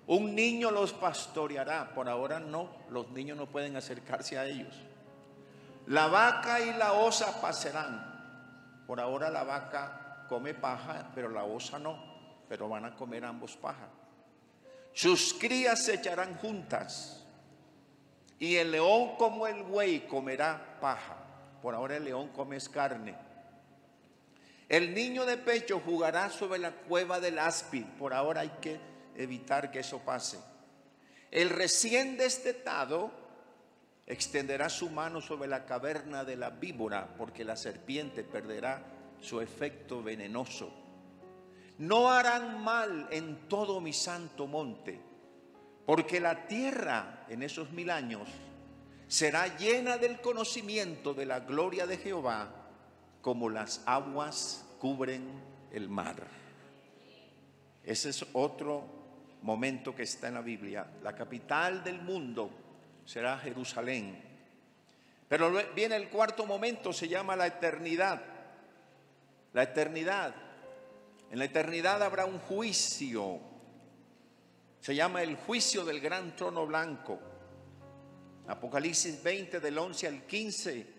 Un niño los pastoreará. Por ahora no, los niños no pueden acercarse a ellos. La vaca y la osa pasarán. Por ahora la vaca come paja, pero la osa no, pero van a comer ambos paja. Sus crías se echarán juntas, y el león como el buey comerá paja. Por ahora el león come carne. El niño de pecho jugará sobre la cueva del áspid. Por ahora hay que evitar que eso pase. El recién destetado extenderá su mano sobre la caverna de la víbora, porque la serpiente perderá su efecto venenoso. No harán mal en todo mi santo monte, porque la tierra en esos 1000 años será llena del conocimiento de la gloria de Jehová, como las aguas cubren el mar. Ese es otro momento que está en la Biblia. La capital del mundo será Jerusalén. Pero viene el cuarto momento, se llama la eternidad. La eternidad. En la eternidad habrá un juicio. Se llama el juicio del gran trono blanco. Apocalipsis 20 del 11 al 15.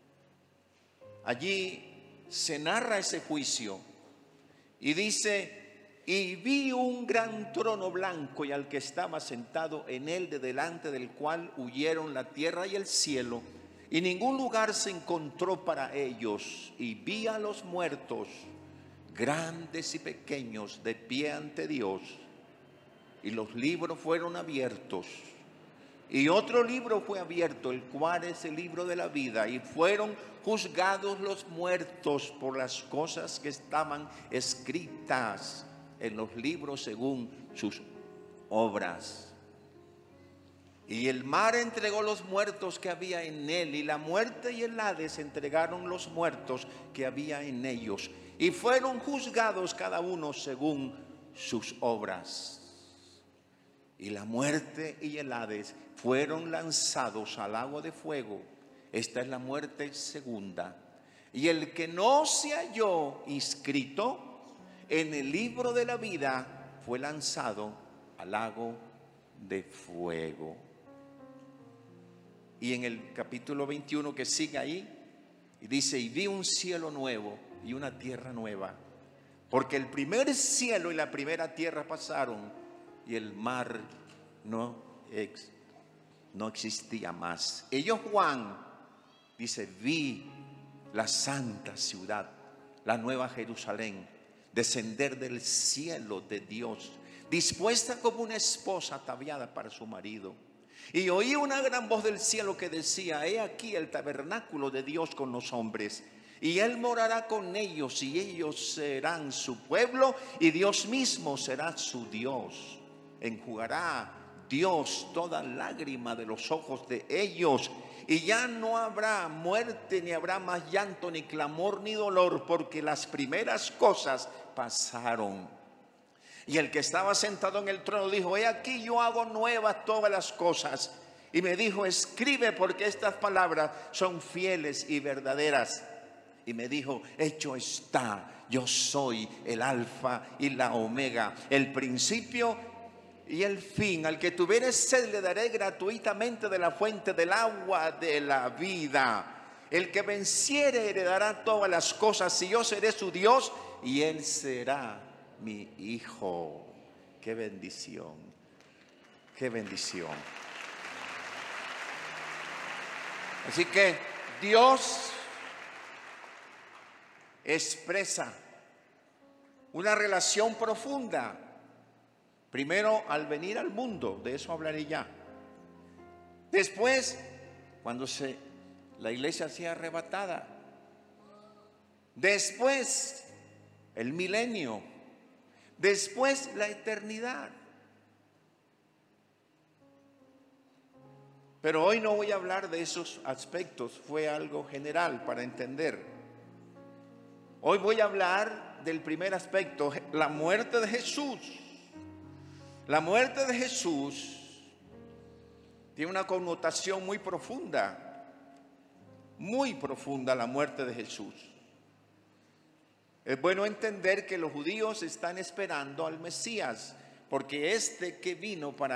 Allí se narra ese juicio y dice: y vi un gran trono blanco y al que estaba sentado en él, de delante del cual huyeron la tierra y el cielo, y ningún lugar se encontró para ellos. Y vi a los muertos, grandes y pequeños, de pie ante Dios, y los libros fueron abiertos. Y otro libro fue abierto, el cual es el libro de la vida, y fueron juzgados los muertos por las cosas que estaban escritas en los libros según sus obras. Y el mar entregó los muertos que había en él, y la muerte y el Hades entregaron los muertos que había en ellos, y fueron juzgados cada uno según sus obras. Y la muerte y el Hades fueron lanzados al lago de fuego. Esta es la muerte segunda. Y el que no se halló inscrito en el libro de la vida fue lanzado al lago de fuego. Y en el capítulo 21 que sigue ahí, y dice: y vi un cielo nuevo y una tierra nueva, porque el primer cielo y la primera tierra pasaron, y el mar no existía más. Y yo, Juan, dice: vi la santa ciudad, la nueva Jerusalén, descender del cielo de Dios, dispuesta como una esposa ataviada para su marido. Y oí una gran voz del cielo que decía: he aquí el tabernáculo de Dios con los hombres, y Él morará con ellos, y ellos serán su pueblo, y Dios mismo será su Dios. Enjugará Dios toda lágrima de los ojos de ellos, y ya no habrá muerte, ni habrá más llanto, ni clamor, ni dolor, porque las primeras cosas pasaron. Y el que estaba sentado en el trono dijo: he aquí yo hago nuevas todas las cosas. Y me dijo: escribe, porque estas palabras son fieles y verdaderas. Y me dijo: hecho está, yo soy el alfa y la omega, el principio y el fin. Al que tuviere sed le daré gratuitamente de la fuente del agua de la vida. El que venciere heredará todas las cosas, y yo seré su Dios, y él será mi hijo. Qué bendición, qué bendición. Así que Dios expresa una relación profunda. Primero, al venir al mundo, de eso hablaré ya. Después, cuando la iglesia sea arrebatada. Después, el milenio. Después, la eternidad. Pero hoy no voy a hablar de esos aspectos, fue algo general para entender. Hoy voy a hablar del primer aspecto, la muerte de Jesús. La muerte de Jesús tiene una connotación muy profunda la muerte de Jesús. Es bueno entender que los judíos están esperando al Mesías. porque este que vino para